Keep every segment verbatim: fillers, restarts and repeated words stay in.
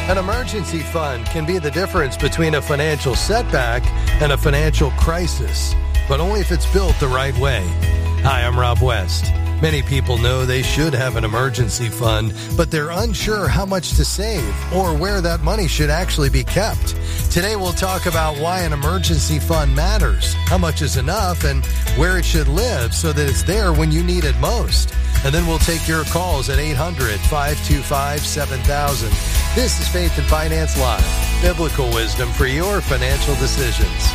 An emergency fund can be the difference between a financial setback and a financial crisis, but only if it's built the right way. Hi, I'm Rob West. Many people know they should have an emergency fund, but they're unsure how much to save or where that money should actually be kept. Today we'll talk about why an emergency fund matters, how much is enough, and where it should live so that it's there when you need it most. And then we'll take your calls at eight hundred, five two five, seven thousand. This is Faith and Finance Live, biblical wisdom for your financial decisions.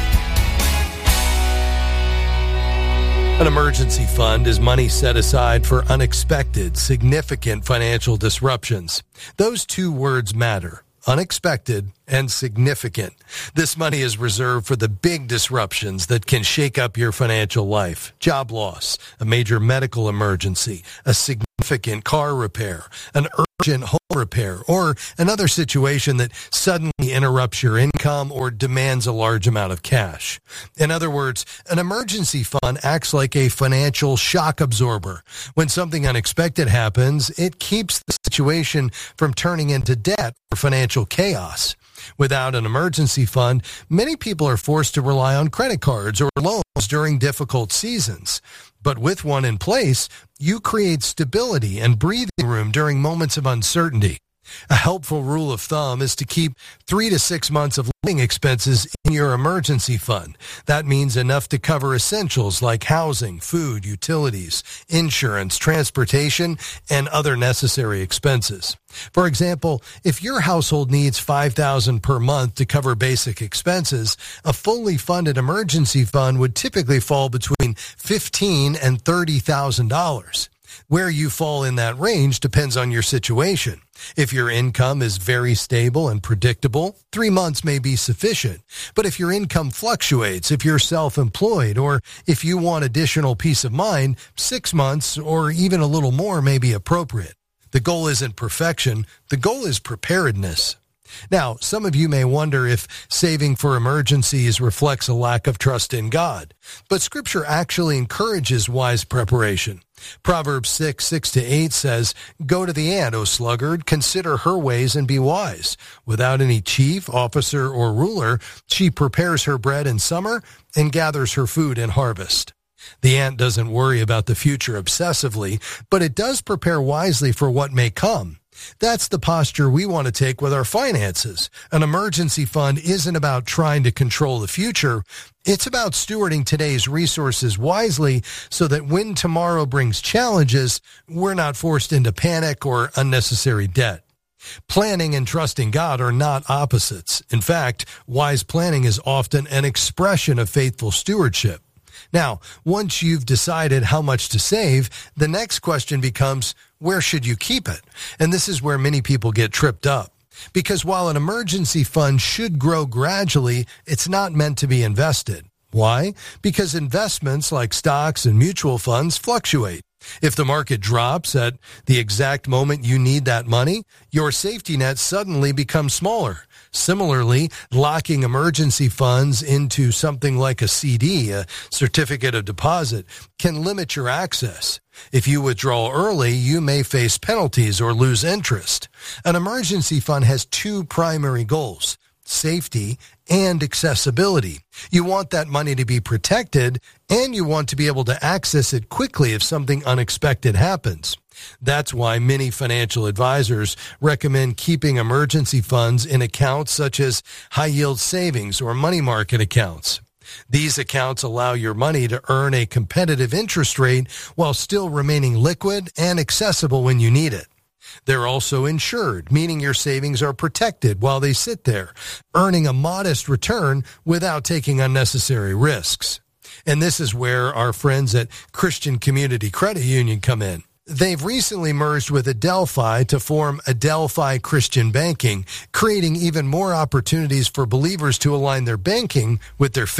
An emergency fund is money set aside for unexpected, significant financial disruptions. Those two words matter. Unexpected and significant. This money is reserved for the big disruptions that can shake up your financial life. Job loss, a major medical emergency, a significant car repair, an urgent home repair, or another situation that suddenly interrupts your income or demands a large amount of cash. In other words, an emergency fund acts like a financial shock absorber. When something unexpected happens, it keeps the situation from turning into debt or financial chaos. Without an emergency fund, many people are forced to rely on credit cards or loans during difficult seasons. But with one in place, you create stability and breathing room during moments of uncertainty. A helpful rule of thumb is to keep three to six months of living expenses in your emergency fund. That means enough to cover essentials like housing, food, utilities, insurance, transportation, and other necessary expenses. For example, if your household needs five thousand dollars per month to cover basic expenses, a fully funded emergency fund would typically fall between fifteen thousand dollars and thirty thousand dollars. Where you fall in that range depends on your situation. If your income is very stable and predictable, three months may be sufficient. But if your income fluctuates, if you're self-employed, or if you want additional peace of mind, six months or even a little more may be appropriate. The goal isn't perfection. The goal is preparedness. Now, some of you may wonder if saving for emergencies reflects a lack of trust in God. But Scripture actually encourages wise preparation. Proverbs six, six to eight says, "Go to the ant, O sluggard, consider her ways and be wise. Without any chief, officer, or ruler, she prepares her bread in summer and gathers her food in harvest." The ant doesn't worry about the future obsessively, but it does prepare wisely for what may come. That's the posture we want to take with our finances. An emergency fund isn't about trying to control the future. It's about stewarding today's resources wisely so that when tomorrow brings challenges, we're not forced into panic or unnecessary debt. Planning and trusting God are not opposites. In fact, wise planning is often an expression of faithful stewardship. Now, once you've decided how much to save, the next question becomes, where should you keep it? And this is where many people get tripped up. Because while an emergency fund should grow gradually, it's not meant to be invested. Why? Because investments like stocks and mutual funds fluctuate. If the market drops at the exact moment you need that money, your safety net suddenly becomes smaller. Similarly, locking emergency funds into something like a C D, a certificate of deposit, can limit your access. If you withdraw early, you may face penalties or lose interest. An emergency fund has two primary goals: safety and accessibility. You want that money to be protected, and you want to be able to access it quickly if something unexpected happens. That's why many financial advisors recommend keeping emergency funds in accounts such as high-yield savings or money market accounts. These accounts allow your money to earn a competitive interest rate while still remaining liquid and accessible when you need it. They're also insured, meaning your savings are protected while they sit there, earning a modest return without taking unnecessary risks. And this is where our friends at Christian Community Credit Union come in. They've recently merged with Adelphi to form Adelphi Christian Banking, creating even more opportunities for believers to align their banking with their faith.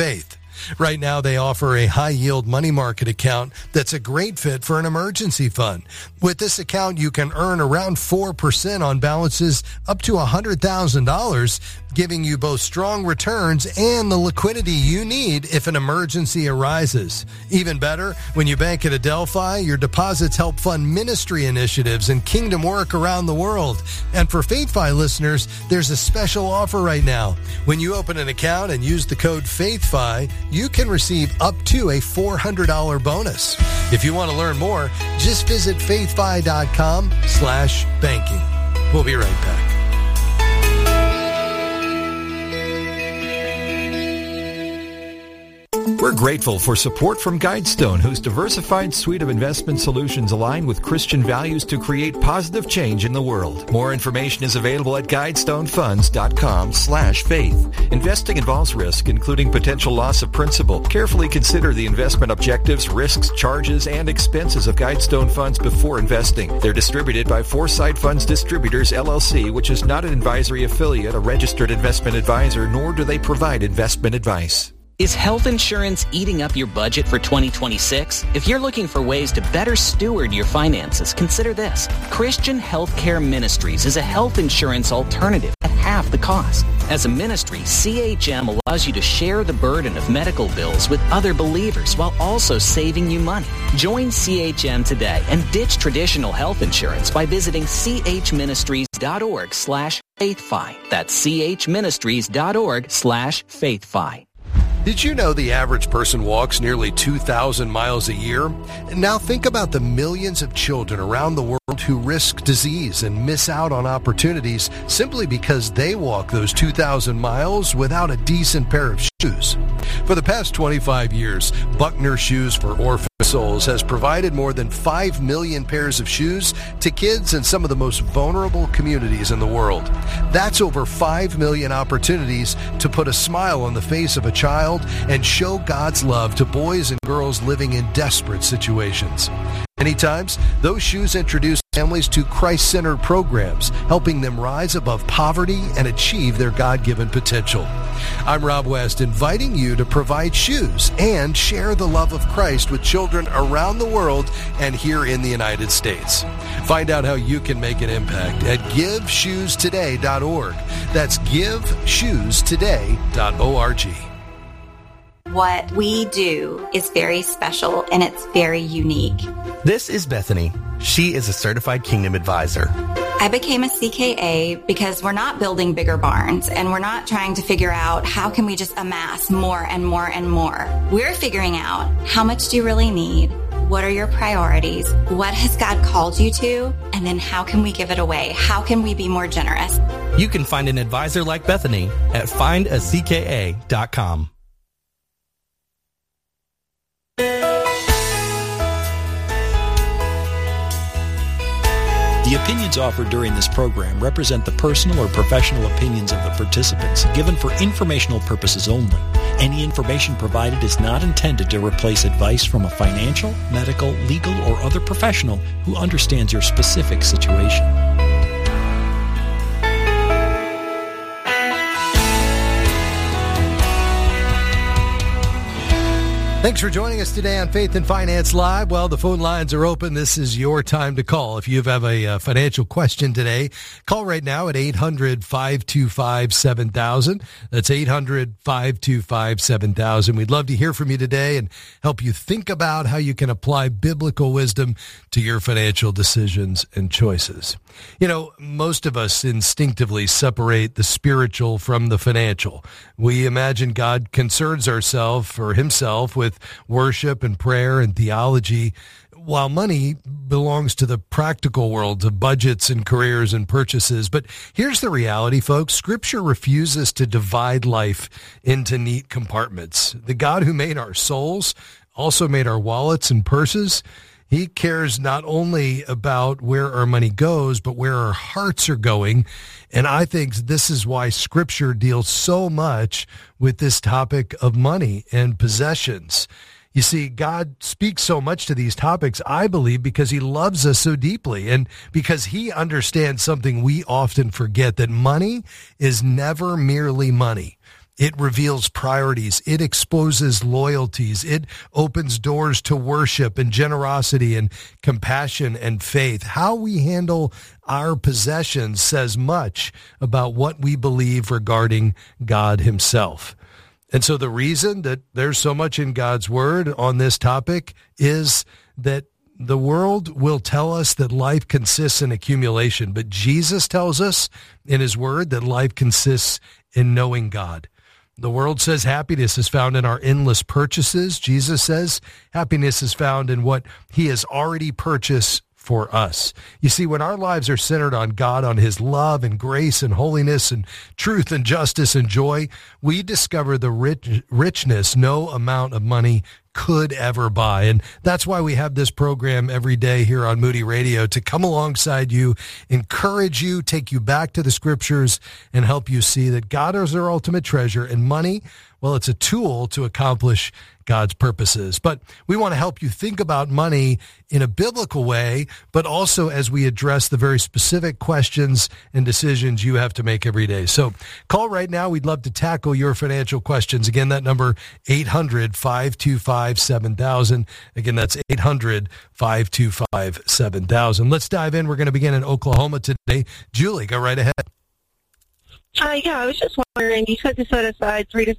Right now, they offer a high-yield money market account that's a great fit for an emergency fund. With this account, you can earn around four percent on balances up to one hundred thousand dollars, giving you both strong returns and the liquidity you need if an emergency arises. Even better, when you bank at Adelphi, your deposits help fund ministry initiatives and kingdom work around the world. And for FaithFi listeners, there's a special offer right now. When you open an account and use the code FaithFi, you can receive up to a four hundred dollars bonus. If you want to learn more, just visit faithfi.com slash banking. We'll be right back. We're grateful for support from Guidestone, whose diversified suite of investment solutions align with Christian values to create positive change in the world. More information is available at guidestonefunds.com slash faith. Investing involves risk, including potential loss of principal. Carefully consider the investment objectives, risks, charges, and expenses of Guidestone Funds before investing. They're distributed by Foresight Funds Distributors, L L C, which is not an advisory affiliate, a registered investment advisor, nor do they provide investment advice. Is health insurance eating up your budget for twenty twenty-six? If you're looking for ways to better steward your finances, consider this. Christian Healthcare Ministries is a health insurance alternative at half the cost. As a ministry, C H M allows you to share the burden of medical bills with other believers while also saving you money. Join C H M today and ditch traditional health insurance by visiting chministries.org slash faithfi. That's chministries.org slash faithfi. Did you know the average person walks nearly two thousand miles a year? Now think about the millions of children around the world who risk disease and miss out on opportunities simply because they walk those two thousand miles without a decent pair of shoes. For the past twenty-five years, Buckner Shoes for Orphan Souls has provided more than five million pairs of shoes to kids in some of the most vulnerable communities in the world. That's over five million opportunities to put a smile on the face of a child and show God's love to boys and girls living in desperate situations. Many times, those shoes introduce families to Christ-centered programs, helping them rise above poverty and achieve their God-given potential. I'm Rob West, inviting you to provide shoes and share the love of Christ with children around the world and here in the United States. Find out how you can make an impact at give shoes today dot org. That's give shoes today dot org. What we do is very special and it's very unique. This is Bethany. She is a certified Kingdom advisor. I became a C K A because we're not building bigger barns and we're not trying to figure out how can we just amass more and more and more. We're figuring out how much do you really need? What are your priorities? What has God called you to? And then how can we give it away? How can we be more generous? You can find an advisor like Bethany at find a c k a dot com. The opinions offered during this program represent the personal or professional opinions of the participants, given for informational purposes only. Any information provided is not intended to replace advice from a financial, medical, legal, or other professional who understands your specific situation. Thanks for joining us today on Faith and Finance Live. Well, the phone lines are open. This is your time to call. If you have a uh, financial question today, call right now at eight hundred, five two five, seven thousand. That's eight hundred, five two five, seven thousand. We'd love to hear from you today and help you think about how you can apply biblical wisdom to your financial decisions and choices. You know, most of us instinctively separate the spiritual from the financial. We imagine God concerns ourselves or himself with worship and prayer and theology, while money belongs to the practical world of budgets and careers and purchases. But here's the reality, folks. Scripture refuses to divide life into neat compartments. The God who made our souls also made our wallets and purses. He cares not only about where our money goes, but where our hearts are going. And I think this is why Scripture deals so much with this topic of money and possessions. You see, God speaks so much to these topics, I believe, because he loves us so deeply and because he understands something we often forget, that money is never merely money. It reveals priorities. It exposes loyalties. It opens doors to worship and generosity and compassion and faith. How we handle our possessions says much about what we believe regarding God himself. And so the reason that there's so much in God's word on this topic is that the world will tell us that life consists in accumulation, but Jesus tells us in his word that life consists in knowing God. The world says happiness is found in our endless purchases. Jesus says happiness is found in what he has already purchased for us. You see, when our lives are centered on God, on his love and grace and holiness and truth and justice and joy, we discover the rich, richness no amount of money could ever buy. And that's why we have this program every day here on Moody Radio, to come alongside you, encourage you, take you back to the scriptures, and help you see that God is our ultimate treasure, and money, well, it's a tool to accomplish God's purposes. But we want to help you think about money in a biblical way, but also as we address the very specific questions and decisions you have to make every day. So call right now. We'd love to tackle your financial questions. Again, that number, eight hundred, five two five, seven thousand. Again, that's eight hundred, five two five, seven thousand. Let's dive in. We're going to begin in Oklahoma today. Julie, go right ahead. Uh, yeah, I was just wondering, you said to set aside three to